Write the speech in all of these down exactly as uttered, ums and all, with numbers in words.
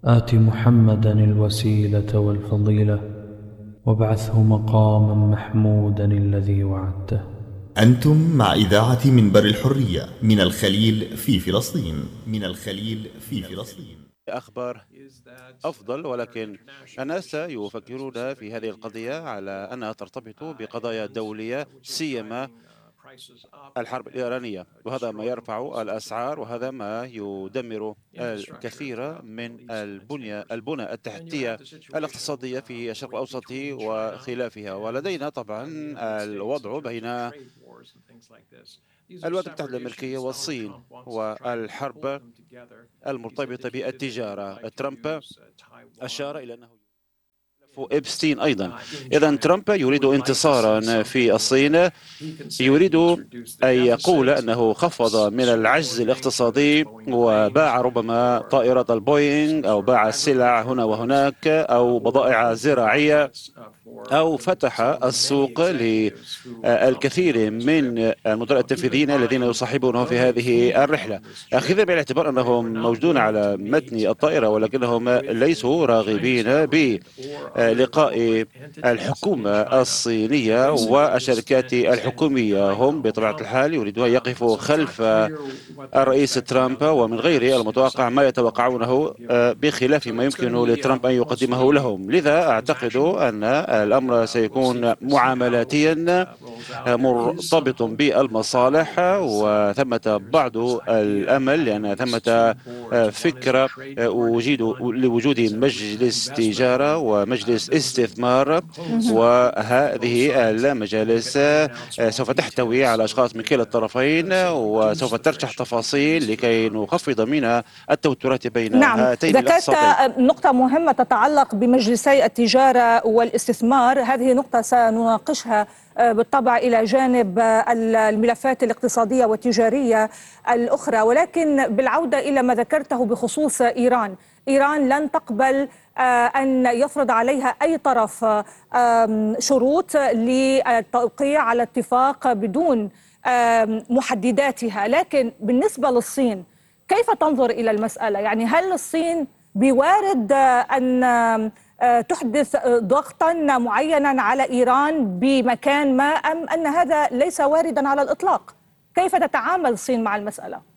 آت محمدا الوسيلة والفضيلة وابعثه مقاما محمودا الذي وعدته. أنتم مع إذاعة منبر الحرية من الخليل في فلسطين من الخليل في فلسطين. أخبار أفضل، ولكن الناس يفكرون في هذه القضية على أنها ترتبط بقضايا دولية، سيما الحرب الإيرانية، وهذا ما يرفع الأسعار، وهذا ما يدمر الكثير من البنية البنى التحتية الاقتصادية في الشرق الأوسط وخلافها. ولدينا طبعا الوضع بين الولايات المتحدة الأمريكية والصين والحرب المرتبطة بالتجارة. ترامب أشار إلى أنه إبستين أيضا. إذا ترامب يريد انتصارا في الصين، يريد أن يقول أنه خفض من العجز الاقتصادي وباع ربما طائرة البوينغ أو باع السلع هنا وهناك أو بضائع زراعية أو فتح السوق للكثير من المدراء التنفيذيين الذين يصاحبونه في هذه الرحلة، أخذا بالاعتبار أنهم موجودون على متن الطائرة ولكنهم ليسوا راغبين بلقاء الحكومة الصينية والشركات الحكومية. هم بطبيعة الحال يريدون أن يقفوا خلف الرئيس ترامب، ومن غير المتوقع ما يتوقعونه بخلاف ما يمكن لترامب أن يقدمه لهم. لذا أعتقد أن الأمر سيكون معاملاتيا مرتبط بالمصالح، وثمة بعض الأمل لأن ثمة فكرة وجود لوجود مجلس تجارة ومجلس استثمار، وهذه المجالس سوف تحتوي على أشخاص من كلا الطرفين وسوف ترشح تفاصيل لكي نخفض من التوترات بين نعم، هاتين ذكرت الاقتصادين. نقطة مهمة تتعلق بمجلسي التجارة والاستثمار، هذه نقطة سنناقشها بالطبع إلى جانب الملفات الاقتصادية والتجارية الأخرى، ولكن بالعودة إلى ما ذكرته بخصوص إيران. إيران لن تقبل أن يفرض عليها أي طرف شروط للتوقيع على اتفاق بدون محدداتها. لكن بالنسبة للصين كيف تنظر إلى المسألة؟ يعني هل الصين بوارد أن تحدث ضغطا معينا على إيران بمكان ما، أم أن هذا ليس واردا على الإطلاق؟ كيف تتعامل الصين مع المسألة؟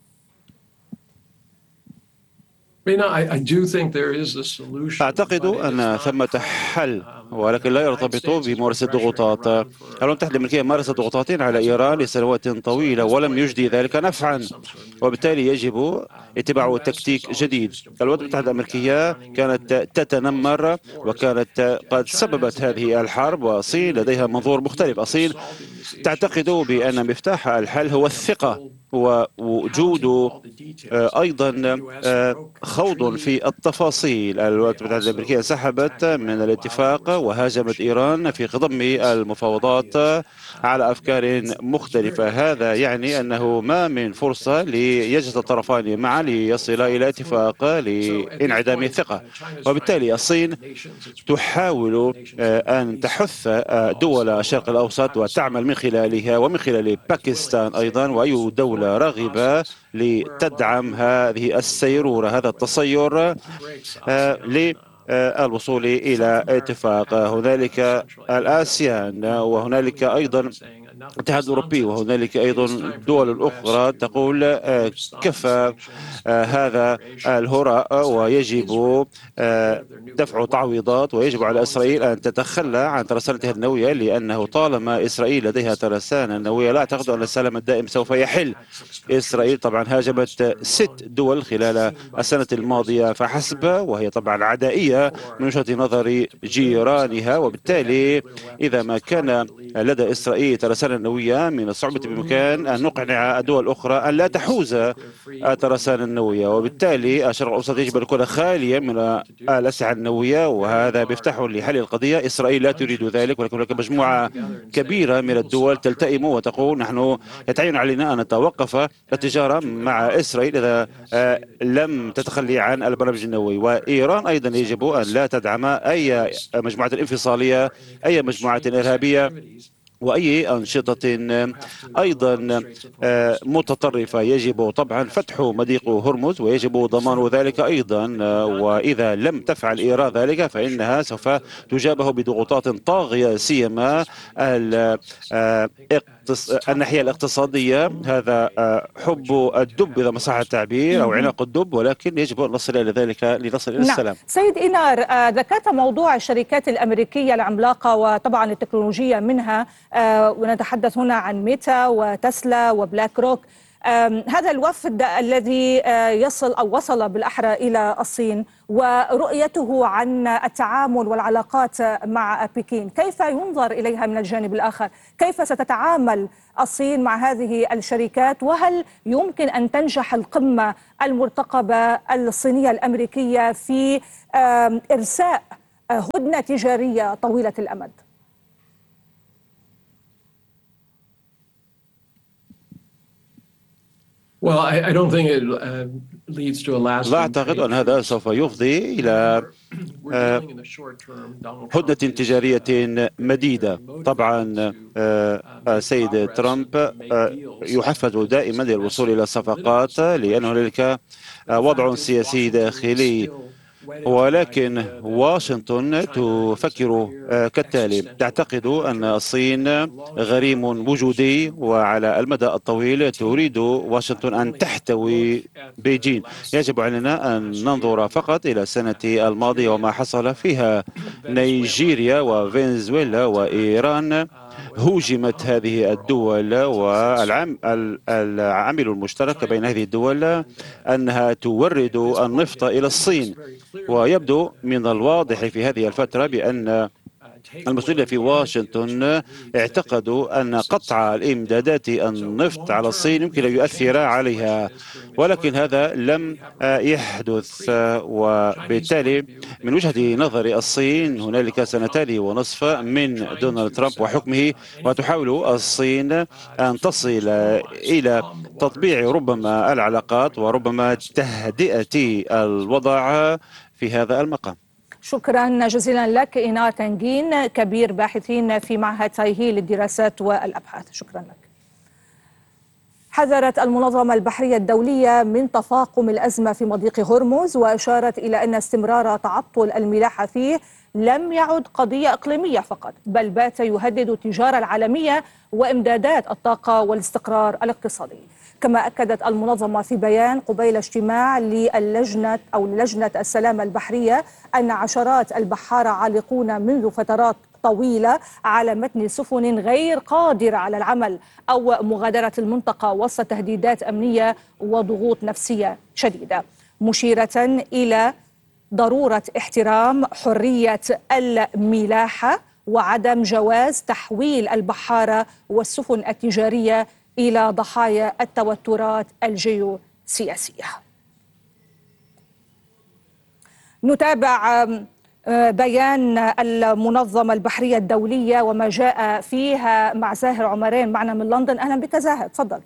أعتقد أن ثمة حل، ولكن لا يرتبط بممارسة ضغوطات. الولايات المتحدة الأمريكية مارست ضغوطات على إيران لسنوات طويلة ولم يجدي ذلك نفعا، وبالتالي يجب اتباع تكتيك جديد. الولايات المتحدة الأمريكية كانت تتنمر وكانت قد سببت هذه الحرب، والصين لديها منظور مختلف. الصين تعتقد بأن مفتاح الحل هو الثقة ووجود أيضا خوض في التفاصيل. الولايات المتحدة الأمريكية سحبت من الاتفاق وهاجمت إيران في خضم المفاوضات على أفكار مختلفة. هذا يعني أنه ما من فرصة ليجلس الطرفان معا ليصل إلى اتفاق لانعدام الثقة، وبالتالي الصين تحاول أن تحث دول الشرق الأوسط وتعمل من خلالها ومن خلال باكستان أيضا وأي دولة راغبة لتدعم هذه السيرورة، هذا التصير للوصول إلى اتفاق. هنالك الآسيان وهنالك أيضا الاتحاد الأوروبي وهنالك أيضا دول أخرى تقول كفى هذا الهراء ويجب دفع تعويضات، ويجب على إسرائيل أن تتخلى عن ترسانتها النووية، لأنه طالما إسرائيل لديها ترسانة نووية لا أعتقد أن السلام الدائم سوف يحل. إسرائيل طبعا هاجمت ست دول خلال السنة الماضية فحسب، وهي طبعا عدائية من وجهة نظر جيرانها، وبالتالي إذا ما كان لدى إسرائيل ترسانة نووية من الصعوبة بمكان أن نقنع الدول الأخرى أن لا تحوز الترسانة النووية، وبالتالي الشرق الأوسط يجب أن يكون خاليا من الأسلحة النووية، وهذا بيفتح لحل القضية. إسرائيل لا تريد ذلك، ولكن هناك مجموعة كبيرة من الدول تلتئم وتقول نحن يتعين علينا أن نتوقف التجارة مع إسرائيل إذا لم تتخلي عن البرنامج النووي. وإيران أيضا يجب أن لا تدعم أي مجموعة انفصالية، أي مجموعة إرهابية وأي أنشطة أيضا متطرفة يجب طبعا فتح مضيق هرمز، ويجب ضمان ذلك أيضا، وإذا لم تفعل إيران ذلك فإنها سوف تجابه بضغوطات طاغية، سيما الناحية الاقتصادية. هذا حب الدب إذا ما صح التعبير أو عنق الدب، ولكن يجب أن نصل إلى ذلك لنصل إلى السلام. نعم. سيد إينار، ذكرت موضوع الشركات الأمريكية العملاقة وطبعا التكنولوجية منها، ونتحدث هنا عن ميتا وتسلا وبلاك روك. هذا الوفد الذي يصل أو وصل بالأحرى إلى الصين ورؤيته عن التعامل والعلاقات مع بكين، كيف ينظر إليها من الجانب الآخر؟ كيف ستتعامل الصين مع هذه الشركات؟ وهل يمكن أن تنجح القمة المرتقبة الصينية الأمريكية في إرساء هدنة تجارية طويلة الأمد؟ لا أعتقد أن هذا سوف يفضي إلى هدنة تجارية مديدة. طبعا السيد ترامب يحفز دائما للوصول إلى الصفقات لأن هنالك وضع سياسي داخلي، ولكن واشنطن تفكر كالتالي: تعتقد أن الصين غريم وجودي، وعلى المدى الطويل تريد واشنطن أن تحتوي بيجين. يجب علينا أن ننظر فقط إلى السنة الماضية وما حصل فيها. نيجيريا وفنزويلا وإيران هوجمت هذه الدول، والعامل المشترك بين هذه الدول أنها تورد النفط إلى الصين. ويبدو من الواضح في هذه الفترة بأن المسؤولين في واشنطن اعتقدوا أن قطع الإمدادات النفط على الصين يمكن أن يؤثر عليها، ولكن هذا لم يحدث. وبالتالي من وجهة نظر الصين هنالك سنتان ونصف من دونالد ترامب وحكمه، وتحاول الصين أن تصل إلى تطبيع ربما العلاقات وربما تهدئة الوضع في هذا المقام. شكرا جزيلا لك إينار تنجين، كبير باحثين في معهد تايهي للدراسات والأبحاث. شكرا لك. حذرت المنظمة البحرية الدولية من تفاقم الأزمة في مضيق هرمز، وأشارت إلى أن استمرار تعطل الملاحة فيه لم يعد قضية إقليمية فقط، بل بات يهدد التجارة العالمية وإمدادات الطاقة والاستقرار الاقتصادي. كما أكدت المنظمة في بيان قبيل اجتماع للجنة أو لجنة السلامة البحرية أن عشرات البحارة عالقون منذ فترات طويلة على متن سفن غير قادرة على العمل أو مغادرة المنطقة وسط تهديدات أمنية وضغوط نفسية شديدة، مشيرة إلى ضرورة احترام حرية الملاحة وعدم جواز تحويل البحارة والسفن التجارية إلى ضحايا التوترات الجيوسياسية. نتابع بيان المنظمة البحرية الدولية وما جاء فيها مع زاهر عمرين معنا من لندن. أهلا بك زاهر، تفضل.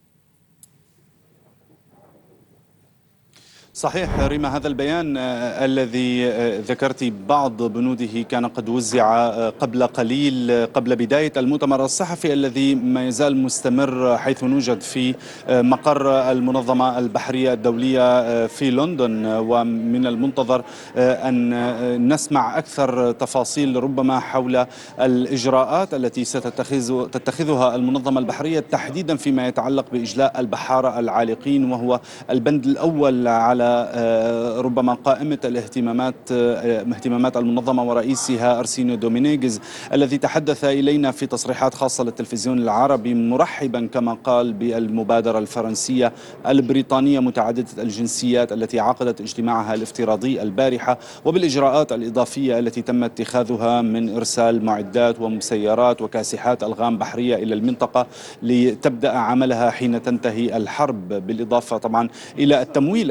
صحيح ريما، هذا البيان الذي ذكرت بعض بنوده كان قد وزع قبل قليل قبل بداية المؤتمر الصحفي الذي ما يزال مستمر حيث نوجد في مقر المنظمة البحرية الدولية في لندن، ومن المنتظر أن نسمع أكثر تفاصيل ربما حول الإجراءات التي ستتخذها المنظمة البحرية تحديدا فيما يتعلق بإجلاء البحارة العالقين، وهو البند الأول على ربما قائمة الاهتمامات اهتمامات المنظمة ورئيسها أرسينيو دومينيغز، الذي تحدث إلينا في تصريحات خاصة للتلفزيون العربي مرحبا كما قال بالمبادرة الفرنسية البريطانية متعددة الجنسيات التي عقدت اجتماعها الافتراضي البارحة، وبالإجراءات الإضافية التي تم اتخاذها من إرسال معدات ومسيرات وكاسحات ألغام بحرية إلى المنطقة لتبدأ عملها حين تنتهي الحرب، بالإضافة طبعا إلى التمويل الإضافي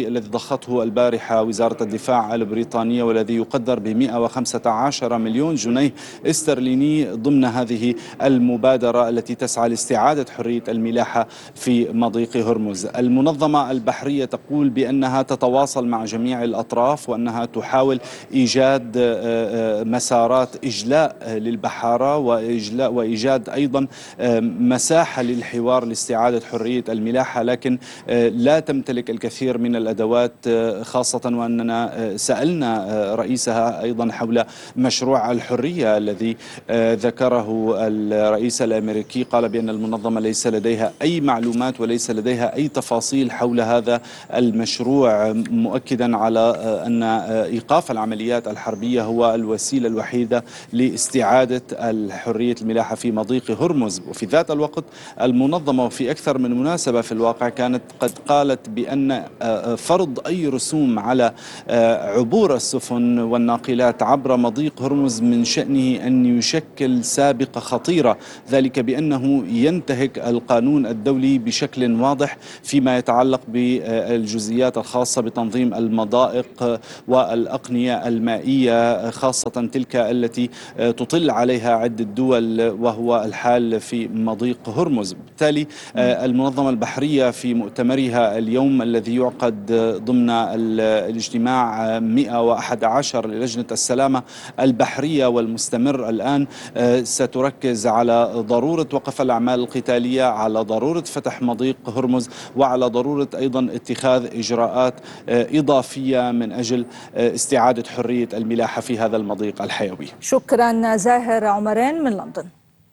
المالي الذي ضخته البارحة وزارة الدفاع البريطانية والذي يقدر ب مئة وخمسة عشر مليون جنيه استرليني ضمن هذه المبادرة التي تسعى لاستعادة حرية الملاحة في مضيق هرمز. المنظمة البحرية تقول بأنها تتواصل مع جميع الأطراف وأنها تحاول إيجاد مسارات إجلاء للبحارة وإجلاء وإيجاد أيضا مساحة للحوار لاستعادة حرية الملاحة، لكن لا تمتلك الكثير من الأدوات، خاصة وأننا سألنا رئيسها أيضا حول مشروع الحرية الذي ذكره الرئيس الأمريكي. قال بأن المنظمة ليس لديها أي معلومات وليس لديها أي تفاصيل حول هذا المشروع، مؤكدا على أن إيقاف العمليات الحربية هو الوسيلة الوحيدة لاستعادة الحرية الملاحة في مضيق هرمز. وفي ذات الوقت المنظمة وفي أكثر من مناسبة في الواقع كانت قد قالت بأن فرض أي رسوم على عبور السفن والناقلات عبر مضيق هرمز من شأنه أن يشكل سابقة خطيرة، ذلك بأنه ينتهك القانون الدولي بشكل واضح فيما يتعلق بالجزئيات الخاصة بتنظيم المضائق والأقنية المائية، خاصة تلك التي تطل عليها عدة دول وهو الحال في مضيق هرمز. بالتالي المنظمة البحرية في مؤتمرها اليوم الذي يعقد ضمن الاجتماع مئة وأحد عشر للجنة السلامة البحرية والمستمر الآن ستركز على ضرورة وقف الأعمال القتالية، على ضرورة فتح مضيق هرمز، وعلى ضرورة أيضا اتخاذ إجراءات إضافية من أجل استعادة حرية الملاحة في هذا المضيق الحيوي. شكرا زاهر عمران من لندن.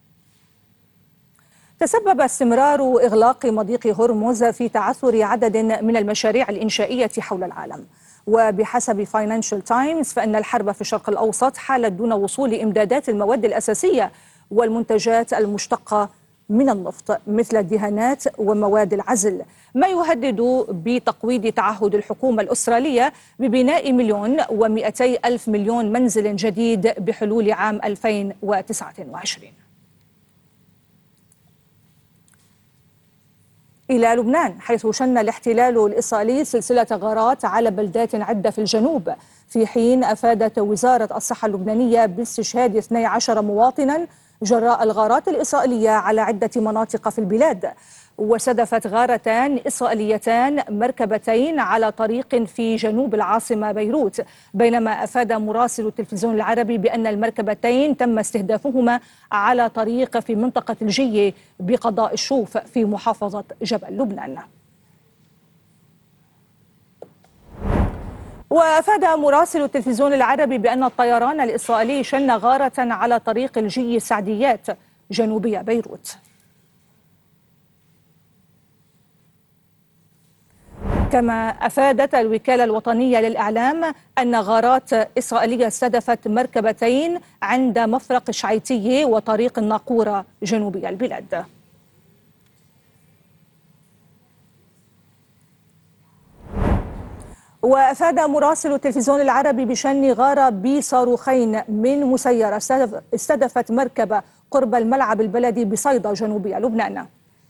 تسبب استمرار إغلاق مضيق هرمز في تعثر عدد من المشاريع الإنشائية حول العالم، وبحسب فاينانشال تايمز فإن الحرب في الشرق الأوسط حالت دون وصول إمدادات المواد الأساسية والمنتجات المشتقة من النفط مثل الدهانات ومواد العزل، ما يهدد بتقويض تعهد الحكومة الأسترالية ببناء مليون ومئتي ألف مليون منزل جديد بحلول عام ألفين وتسعة وعشرين. إلى لبنان، حيث شن الاحتلال الإسرائيلي سلسلة غارات على بلدات عدة في الجنوب، في حين أفادت وزارة الصحة اللبنانية باستشهاد اثني عشر مواطنا جراء الغارات الإسرائيلية على عدة مناطق في البلاد. واستهدفت غارتان إسرائيليتان مركبتين على طريق في جنوب العاصمة بيروت، بينما أفاد مراسل التلفزيون العربي بأن المركبتين تم استهدافهما على طريق في منطقة الجية بقضاء الشوف في محافظة جبل لبنان. وأفاد مراسل التلفزيون العربي بأن الطيران الإسرائيلي شن غارة على طريق الجي سعديات جنوبية بيروت. كما أفادت الوكالة الوطنية للإعلام أن غارات إسرائيلية استهدفت مركبتين عند مفرق شعيتية وطريق الناقورة جنوبي البلاد. وأفاد مراسل التلفزيون العربي بشن غارة بصاروخين من مسيرة استهدفت مركبة قرب الملعب البلدي بصيدا جنوبي لبنان.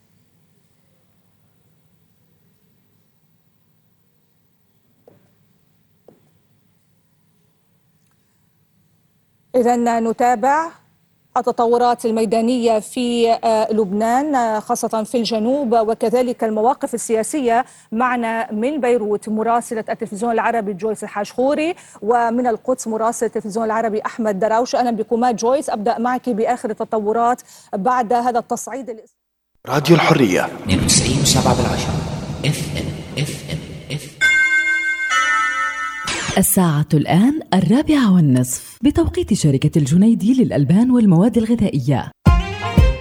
إذن نتابع التطورات الميدانية في لبنان خاصة في الجنوب وكذلك المواقف السياسية. معنا من بيروت مراسلة التلفزيون العربي جويس الحاشخوري، ومن القدس مراسل التلفزيون العربي أحمد دراوش. أهلا بكما جويس، أبدأ معك بآخر التطورات بعد هذا التصعيد. راديو الحرية اثنين وتسعين فاصلة سبعة بالعشرة اف ام اف ام اف. الساعة الآن الرابعة والنصف بتوقيت شركة الجنيدي للألبان والمواد الغذائية.